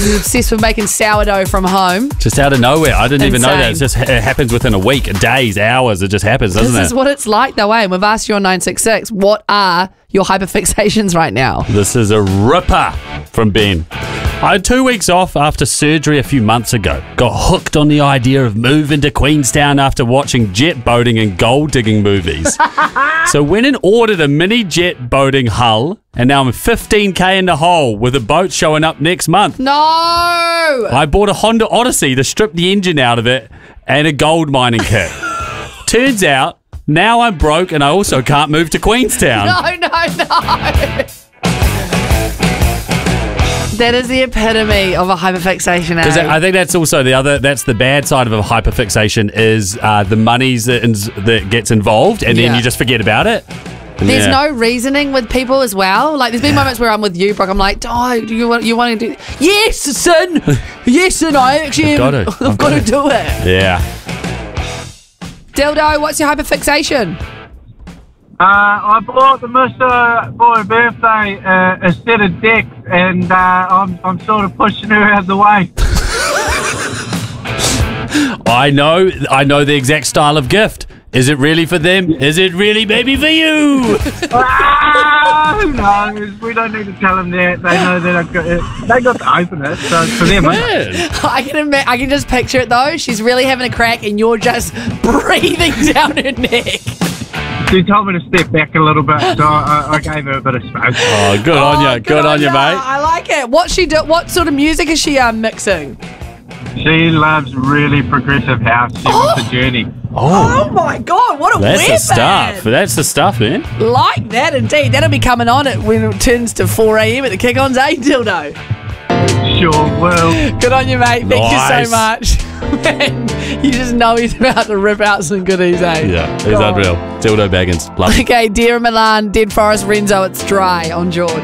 He's obsessed with making sourdough from home. Just out of nowhere. I didn't even know that. Insane. It happens within a week, days, hours. It just happens, doesn't it? This is what it's like, though, eh? And we've asked you on 966, what are your hyperfixations right now? This is a ripper from Ben. I had 2 weeks off after surgery a few months ago. Got hooked on the idea of moving to Queenstown after watching jet boating and gold digging movies. So went and ordered a mini jet boating hull, and now I'm 15k in the hole with a boat showing up next month. No! I bought a Honda Odyssey to strip the engine out of it and a gold mining kit. Turns out, now I'm broke and I also can't move to Queenstown. No. That is the epitome of a hyperfixation. Because I think that's also that's the bad side of a hyperfixation is the monies that gets involved, and then you just forget about it. There's no reasoning with people as well. Like, there's been moments where I'm with you, Brock. I'm like, oh, you want to do? Yes, son. Yes, and I actually I've got to do it. Yeah. Dildo, what's your hyperfixation? I bought the mister for her birthday a set of decks, and I'm sort of pushing her out of the way. I know the exact style of gift. Is it really for them? Is it really maybe for you? Who knows? We don't need to tell them that. They know that they got to open it, so it's for them. I can just picture it though. She's really having a crack, and you're just breathing down her neck. She told me to step back a little bit, so I gave her a bit of space. Oh, good on you. Good on you, mate. I like it. What sort of music is she mixing? She loves really progressive house. She wants a journey. Oh my God, what a weapon. That's the stuff. That's the stuff, man. Like that, indeed. That'll be coming on when it turns to 4 a.m. at the kick-ons, eh, Dildo? Sure will. Good on you, mate. Thank you so much. Man, you just know he's about to rip out some goodies, eh? Yeah, he's unreal. Dildo Baggins. Love it. Okay, Dear Milan, Dead Forest, Renzo, It's Dry on George.